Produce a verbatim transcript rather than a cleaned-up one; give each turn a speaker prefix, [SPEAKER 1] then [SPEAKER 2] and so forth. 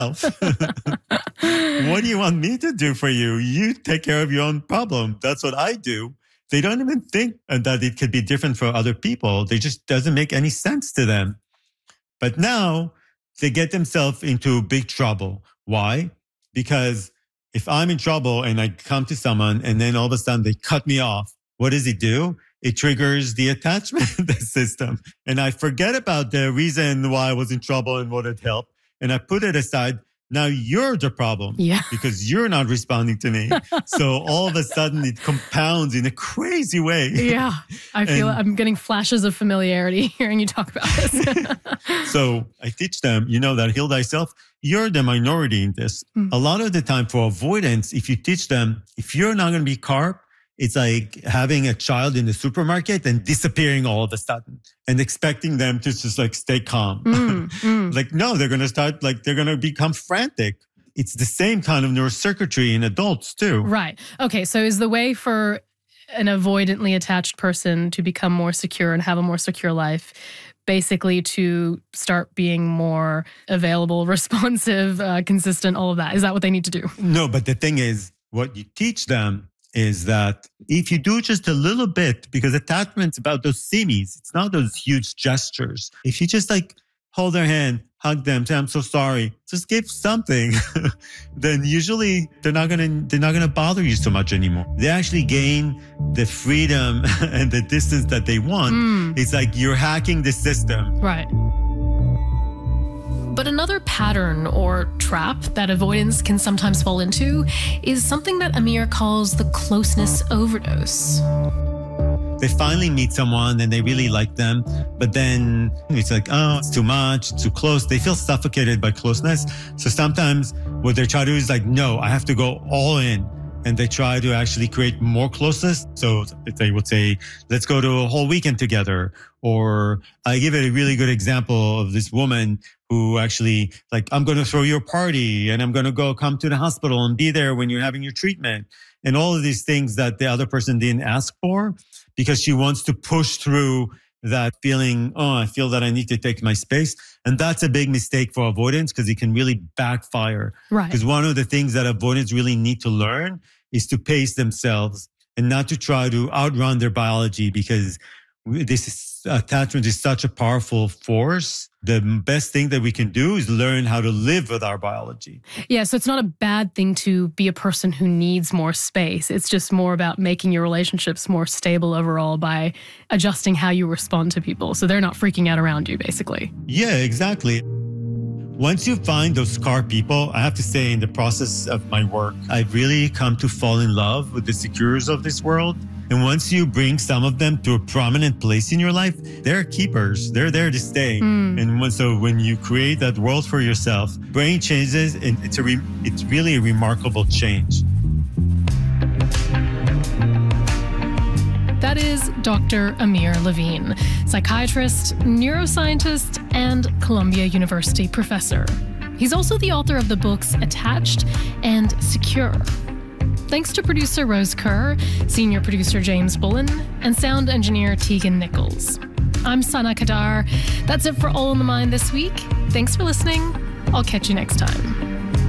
[SPEAKER 1] What do you want me to do for you? You take care of your own problem. That's what I do. They don't even think that it could be different for other people. They just doesn't make any sense to them. But now they get themselves into big trouble. Why? Because if I'm in trouble and I come to someone and then all of a sudden they cut me off, what does it do? It triggers the attachment system. And I forget about the reason why I was in trouble and what it helped. And I put it aside. Now you're the problem
[SPEAKER 2] yeah.
[SPEAKER 1] because you're not responding to me. So all of a sudden it compounds in a crazy way.
[SPEAKER 2] Yeah. I feel
[SPEAKER 1] And-
[SPEAKER 2] I'm getting flashes of familiarity hearing you talk about this.
[SPEAKER 1] So I teach them, you know, that heal thyself, you're the minority in this.
[SPEAKER 2] Mm.
[SPEAKER 1] A lot of the time for avoidance, if you teach them, if you're not going to be carp, it's like having a child in the supermarket and disappearing all of a sudden and expecting them to just like stay calm.
[SPEAKER 2] Mm, mm.
[SPEAKER 1] Like, no, they're going to start like, they're going to become frantic. It's the same kind of neurocircuitry in adults too.
[SPEAKER 2] Right. Okay. So is the way for an avoidantly attached person to become more secure and have a more secure life basically to start being more available, responsive, uh, consistent, all of that? Is that what they need to do?
[SPEAKER 1] No, but the thing is, what you teach them is that if you do just a little bit, because attachment's about those simmies, it's not those huge gestures. If you just like hold their hand, hug them, say, I'm so sorry, just give something, then usually they're not gonna they're not gonna bother you so much anymore. They actually gain the freedom and the distance that they want.
[SPEAKER 2] Mm.
[SPEAKER 1] It's like you're hacking the system.
[SPEAKER 2] Right. But another pattern or trap that avoidance can sometimes fall into is something that Amir calls the closeness overdose.
[SPEAKER 1] They finally meet someone and they really like them, but then it's like, oh, it's too much, it's too close. They feel suffocated by closeness. So sometimes what they try to do is like, no, I have to go all in. And they try to actually create more closeness. So they would say, let's go to a whole weekend together. Or I give it a really good example of this woman who actually like, I'm going to throw you a party and I'm going to go come to the hospital and be there when you're having your treatment. And all of these things that the other person didn't ask for because she wants to push through that feeling, oh, I feel that I need to take my space. And that's a big mistake for avoidance because it can really backfire.
[SPEAKER 2] Right.
[SPEAKER 1] Because one of the things that avoidants really need to learn is to pace themselves and not to try to outrun their biology because this is, attachment is such a powerful force. The best thing that we can do is learn how to live with our biology.
[SPEAKER 2] Yeah, so it's not a bad thing to be a person who needs more space. It's just more about making your relationships more stable overall by adjusting how you respond to people so they're not freaking out around you, basically.
[SPEAKER 1] Yeah, exactly. Once you find those scar people, I have to say in the process of my work, I've really come to fall in love with the secures of this world. And once you bring some of them to a prominent place in your life, they're keepers. They're there to stay.
[SPEAKER 2] Mm.
[SPEAKER 1] And when, so when you create that world for yourself, brain changes, and it's a re, it's really a remarkable change.
[SPEAKER 2] That is Doctor Amir Levine, psychiatrist, neuroscientist, and Columbia University professor. He's also the author of the books Attached and Secure. Thanks to producer Rose Kerr, senior producer James Bullen, and sound engineer Tegan Nichols. I'm Sana Kadar. That's it for All in the Mind this week. Thanks for listening. I'll catch you next time.